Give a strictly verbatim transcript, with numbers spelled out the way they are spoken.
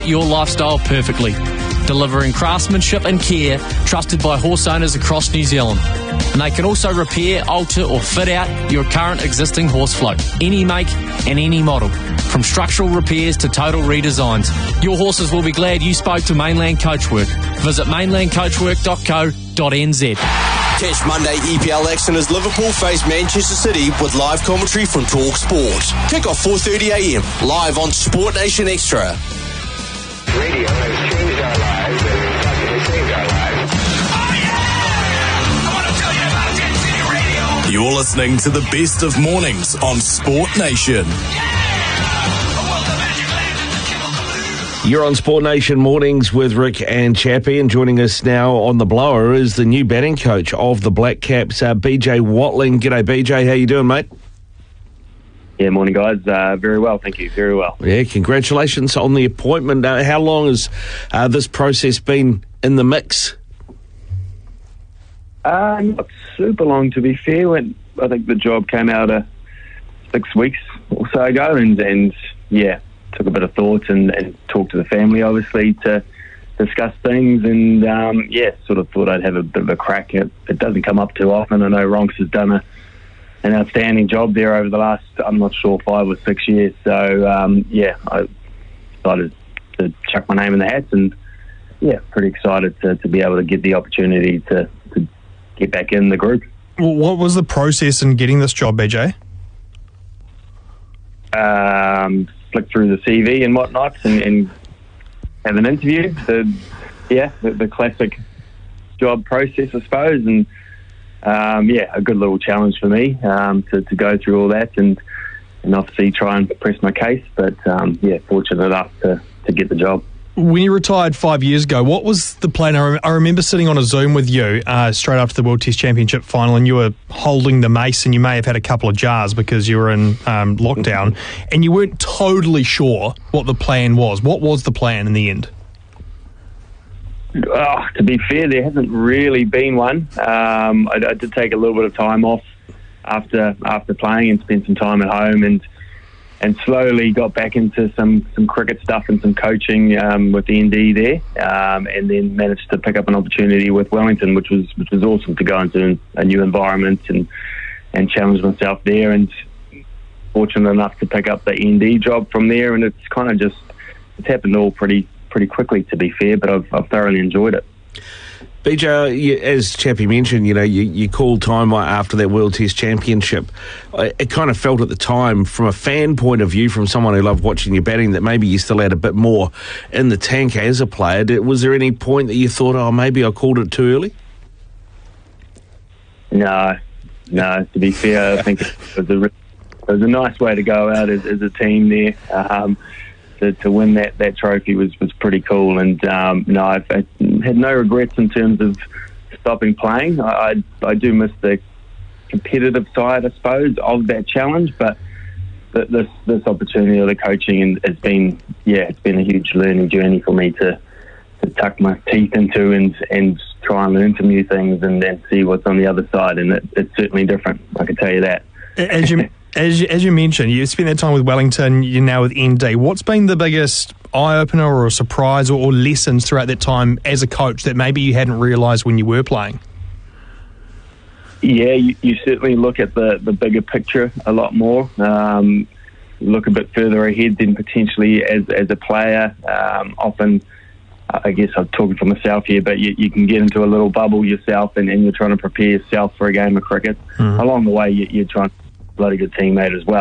your lifestyle perfectly, delivering craftsmanship and care trusted by horse owners across New Zealand. And they can also repair, alter or fit out your current existing horse float, any make and any model, from structural repairs to total redesigns. Your horses will be glad you spoke to Mainland Coachwork. Visit mainland coachwork dot co dot n z. Catch Monday E P L action as Liverpool face Manchester City with live commentary from Talk Sport. Kick off four thirty a m, live on Sport Nation Extra. Radio has changed our lives and in fact it has saved our lives. Oh yeah! I want to tell you about Jet City Radio. You're listening to the best of mornings on Sport Nation. You're on Sport Nation Mornings with Rick and Chappie, and joining us now on the blower is the new batting coach of the Black Caps, uh, B J Watling. G'day, B J. How you doing, mate? Yeah, morning, guys. Uh, very well, thank you. Very well. Yeah, congratulations on the appointment. Uh, how long has uh, this process been in the mix? Uh, not super long, to be fair. When I think the job came out uh, six weeks or so ago, and, and yeah, took a bit of thought and, and talked to the family, obviously, to discuss things. And um, yeah, sort of thought I'd have a bit of a crack. It, it doesn't come up too often. I know Ronks has done a an outstanding job there over the last, I'm not sure, five or six years. So, um, yeah, I decided to chuck my name in the hat, and, yeah, pretty excited to, to be able to get the opportunity to, to get back in the group. Well, what was the process in getting this job, B J? Um, flick through the C V and whatnot and, and have an interview. The, yeah, the, the classic job process, I suppose, and Um, yeah, a good little challenge for me um, to, to go through all that and and obviously try and press my case. But um, yeah, fortunate enough to, to get the job. When you retired five years ago, what was the plan? I, rem- I remember sitting on a Zoom with you uh, straight after the World Test Championship final, and you were holding the mace, and you may have had a couple of jars because you were in um, lockdown, and you weren't totally sure what the plan was. What was the plan in the end? Oh, to be fair, there hasn't really been one. Um, I, I did take a little bit of time off after after playing and spent some time at home, and and slowly got back into some, some cricket stuff and some coaching um, with the N D there, um, and then managed to pick up an opportunity with Wellington, which was which was awesome to go into a new environment and and challenge myself there. And fortunate enough to pick up the N D job from there, and it's kind of just it's happened all pretty. pretty quickly, to be fair, but I've, I've thoroughly enjoyed it. B J, you, as Chappie mentioned, you know, you, you called time after that World Test Championship. It kind of felt at the time, from a fan point of view, from someone who loved watching your batting, that maybe you still had a bit more in the tank as a player. Was there any point that you thought, oh, maybe I called it too early? No, no, to be fair, I think it was a, it was a nice way to go out as, as a team there. Um, To, to win that, that trophy was, was pretty cool, and um, no, I've, I had no regrets in terms of stopping playing. I, I I do miss the competitive side, I suppose, of that challenge, but th- this this opportunity of the coaching has been yeah, it's been a huge learning journey for me to, to tuck my teeth into and and try and learn some new things and then see what's on the other side, and it, it's certainly different. I can tell you that. As you. As you, as you mentioned, you spent that time with Wellington, you're now with N D. What's been the biggest eye-opener or a surprise or, or lessons throughout that time as a coach that maybe you hadn't realised when you were playing? Yeah, you, you certainly look at the, the bigger picture a lot more. Um, look a bit further ahead than potentially as, as a player. Um, often, I guess I'm talking for myself here, but you, you can get into a little bubble yourself and, and you're trying to prepare yourself for a game of cricket. Mm-hmm. Along the way, you, you're trying to bloody good teammate as well.